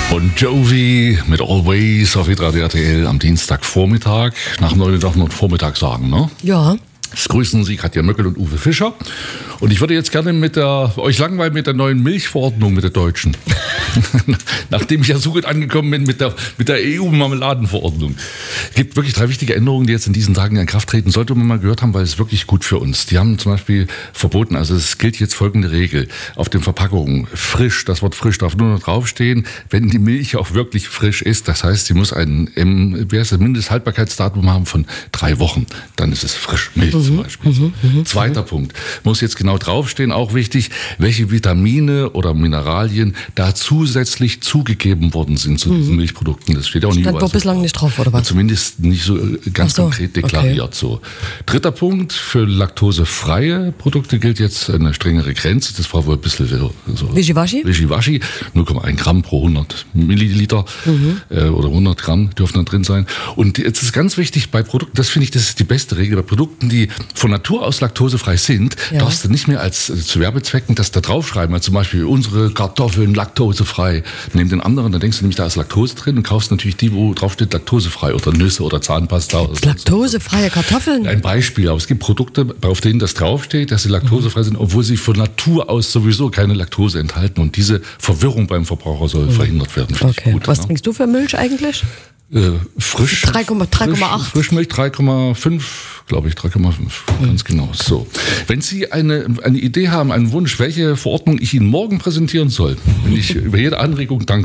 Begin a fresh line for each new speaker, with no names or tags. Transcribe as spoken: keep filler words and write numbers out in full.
Bon Jovi mit Always auf Hitradio R T L am Dienstagvormittag. Nach neun darf man Vormittag sagen, ne?
Ja.
Es grüßen Sie Katja Möckel und Uwe Fischer. Und ich würde jetzt gerne mit der, euch langweilen mit der neuen Milchverordnung, mit der deutschen. Nachdem ich ja so gut angekommen bin mit der, mit der E U-Marmeladenverordnung. Es gibt wirklich drei wichtige Änderungen, die jetzt in diesen Tagen in Kraft treten. Sollte man mal gehört haben, weil es wirklich gut für uns. Die haben zum Beispiel verboten, also es gilt jetzt folgende Regel. Auf den Verpackungen frisch, das Wort frisch darf nur noch draufstehen, wenn die Milch auch wirklich frisch ist. Das heißt, sie muss ein, wer ist das Mindesthaltbarkeitsdatum haben von drei Wochen. Dann ist es frisch Milch. Mhm, zum Beispiel. Mhm, mh, Zweiter mh. Punkt, muss jetzt genau draufstehen, auch wichtig, welche Vitamine oder Mineralien da zusätzlich zugegeben worden sind zu mhm. diesen Milchprodukten. Das steht auch nie
überall. Stand so bislang nicht drauf, oder was?
Zumindest nicht so ganz
so,
konkret deklariert. Okay. So. Dritter Punkt, für laktosefreie Produkte gilt jetzt eine strengere Grenze. Das war wohl ein bisschen so, so
Wischiwaschi?
Wischiwaschi. null Komma eins Gramm pro hundert Milliliter mhm. äh, oder hundert Gramm dürfen da drin sein. Und jetzt ist ganz wichtig bei Produkten, das finde ich, das ist die beste Regel, bei Produkten, die von Natur aus laktosefrei sind, ja. darfst du nicht mehr als äh, zu Werbezwecken das da draufschreiben. Also zum Beispiel unsere Kartoffeln laktosefrei. Neben den anderen, da denkst du nämlich, da ist Laktose drin und kaufst natürlich die, wo drauf steht laktosefrei oder Nüsse oder Zahnpasta. Oder
laktosefreie Kartoffeln?
Ein Beispiel, aber es gibt Produkte, auf denen das draufsteht, dass sie laktosefrei mhm. sind, obwohl sie von Natur aus sowieso keine Laktose enthalten. Und diese Verwirrung beim Verbraucher soll mhm. verhindert werden.
Okay. Gut, was
ja.
trinkst du für Milch eigentlich?
Äh, frisch.
drei Komma acht.
Frisch, Frischmilch drei Komma fünf, glaube ich, drei Komma fünf, mhm. ganz genau. So. Wenn Sie eine, eine Idee haben, einen Wunsch, welche Verordnung ich Ihnen morgen präsentieren soll, bin ich über jede Anregung dankbar.